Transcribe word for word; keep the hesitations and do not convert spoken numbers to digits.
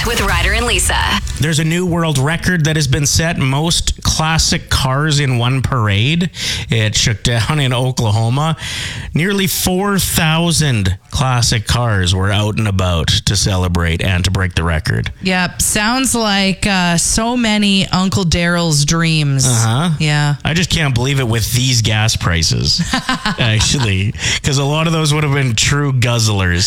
with Ryder and Lisa. There's a new world record that has been set. Most classic cars in one parade. It shook down in Oklahoma. Nearly four thousand classic cars were out and about to celebrate and to break the record. Yep. Sounds like uh, so many Uncle Daryl's dreams. Uh-huh. Yeah. I just can't believe it with these gas prices, actually, because a lot of those would have been true guzzlers.